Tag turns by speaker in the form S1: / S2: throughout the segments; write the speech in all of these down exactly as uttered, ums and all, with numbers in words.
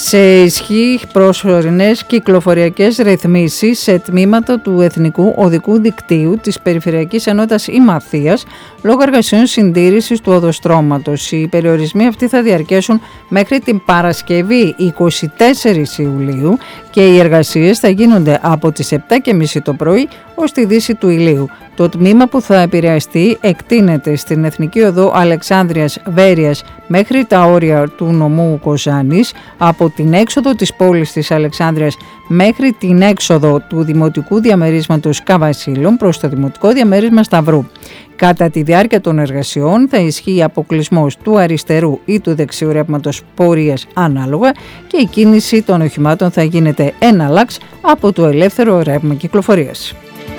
S1: Σε ισχύ προσωρινές κυκλοφοριακές ρυθμίσεις σε τμήματα του Εθνικού Οδικού Δικτύου της Περιφερειακής Ενότητας Ημαθίας λόγω εργασιών συντήρησης του οδοστρώματος. Οι περιορισμοί αυτοί θα διαρκέσουν μέχρι την Παρασκευή εικοστή τέταρτη Ιουλίου και οι εργασίες θα γίνονται από τις επτά και μισή το πρωί ως τη δύση του ηλίου. Το τμήμα που θα επηρεαστεί εκτείνεται στην Εθνική Οδό Αλεξάνδρειας Βέρειας μέχρι τα όρια του νομού Κοζάνης, από την έξοδο της πόλης της Αλεξάνδρειας μέχρι την έξοδο του Δημοτικού Διαμερίσματος Καβασίλων προς το Δημοτικό Διαμέρισμα Σταυρού. Κατά τη διάρκεια των εργασιών θα ισχύει αποκλεισμός του αριστερού ή του δεξιού ρεύματος πορείας ανάλογα και η κίνηση των οχημάτων θα γίνεται εναλλάξ από το ελεύθερο ρεύμα κυκλοφορίας.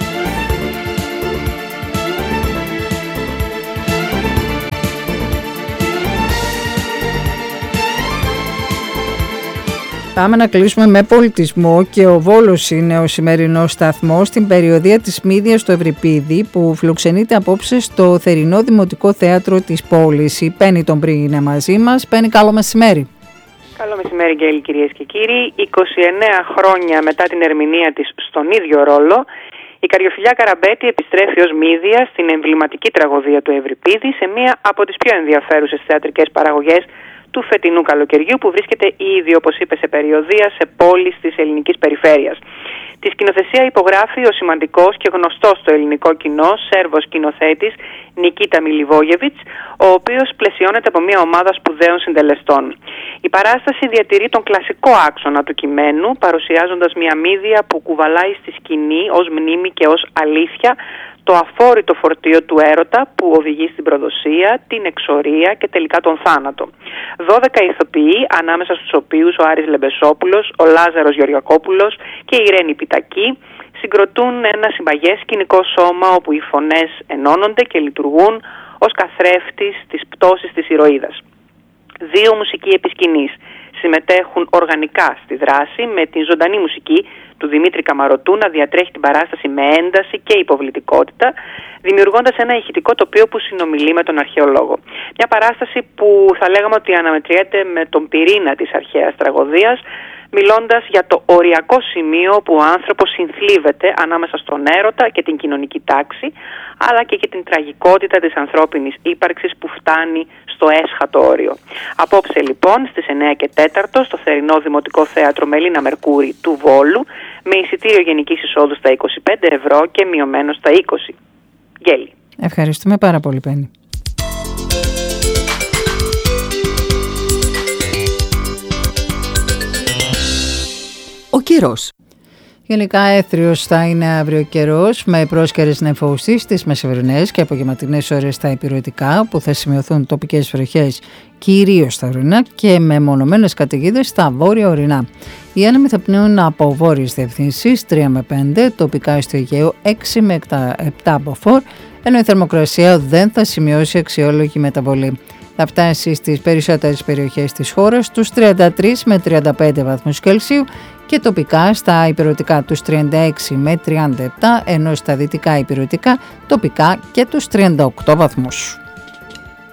S1: Πάμε να κλείσουμε με πολιτισμό και ο Βόλος είναι ο σημερινός σταθμός στην περιοδεία της Μύδιας στο Ευρυπίδη που φιλοξενείται απόψε στο θερινό Δημοτικό Θέατρο της πόλης. Η Πέννη τον πριν είναι μαζί μας. Πέννη, καλό μεσημέρι.
S2: Καλό μεσημέρι, Γκέλη, κυρίες και κύριοι. είκοσι εννέα χρόνια μετά την ερμηνεία της στον ίδιο ρόλο, η Καριοφιλιά Καραμπέτη επιστρέφει ως Μύδια στην εμβληματική τραγωδία του Ευρυπίδη σε μία από τις πιο ενδιαφέρουσες θεατρικές παραγωγές του φετινού καλοκαιριού, που βρίσκεται ήδη, όπως είπε, σε περιοδεία σε πόλεις της ελληνικής περιφέρειας. Τη σκηνοθεσία υπογράφει ο σημαντικός και γνωστός στο ελληνικό κοινό Σέρβος σκηνοθέτης Νικίτα Μιλιβόγεβιτς, ο οποίος πλαισιώνεται από μια ομάδα σπουδαίων συντελεστών. Η παράσταση διατηρεί τον κλασικό άξονα του κειμένου, παρουσιάζοντας μια Μύδια που κουβαλάει στη σκηνή ως μνήμη και ως αλήθεια το αφόρητο φορτίο του έρωτα που οδηγεί στην προδοσία, την εξορία και τελικά τον θάνατο. Δώδεκα ηθοποιοί, ανάμεσα στους οποίους ο Άρης Λεμπεσόπουλος, ο Λάζαρος Γεωργακόπουλος και η Ρένη Πιτακή, συγκροτούν ένα συμπαγές σκηνικό σώμα όπου οι φωνές ενώνονται και λειτουργούν ως καθρέφτης της πτώσης της ηρωίδας. Δύο μουσικοί επισκηνής συμμετέχουν οργανικά στη δράση, με την ζωντανή μουσική του Δημήτρη Καμαρωτού να διατρέχει την παράσταση με ένταση και υποβλητικότητα, δημιουργώντας ένα ηχητικό τοπίο που συνομιλεί με τον αρχαιολόγο. Μια παράσταση που θα λέγαμε ότι αναμετριέται με τον πυρήνα της αρχαίας τραγωδίας, μιλώντας για το οριακό σημείο που ο άνθρωπος συνθλίβεται ανάμεσα στον έρωτα και την κοινωνική τάξη, αλλά και για την τραγικότητα της ανθρώπινης ύπαρξης που φτάνει στο έσχατο όριο. Απόψε λοιπόν στις εννέα και τέσσερα στο θερινό Δημοτικό Θέατρο Μελίνα Μερκούρη του Βόλου, με εισιτήριο γενικής εισόδου στα είκοσι πέντε ευρώ και μειωμένο στα είκοσι. Γέλη.
S1: Ευχαριστούμε πάρα πολύ, Πέννη. Ο καιρός. Γενικά έθριος θα είναι αύριο καιρός, με πρόσκαιρες νεφώσεις στις μεσημερινές και απογευματινές ώρες στα υπηρετικά, που θα σημειωθούν τοπικές βροχές κυρίως στα ορεινά και με μονομένες καταιγίδες στα βόρεια ορεινά. Οι άνεμοι θα πνέουν από βόρειες διευθύνσεις τρία με πέντε, τοπικά στο Αιγαίο έξι με επτά από φορ, ενώ η θερμοκρασία δεν θα σημειώσει αξιόλογη μεταβολή. Θα φτάσει στις περισσότερες περιοχές της χώρας στους τριάντα τρεις με τριάντα πέντε βαθμούς Κελσίου και τοπικά στα ηπειρωτικά τους τριάντα έξι με τριάντα επτά, ενώ στα δυτικά ηπειρωτικά τοπικά και τους τριάντα οκτώ βαθμούς.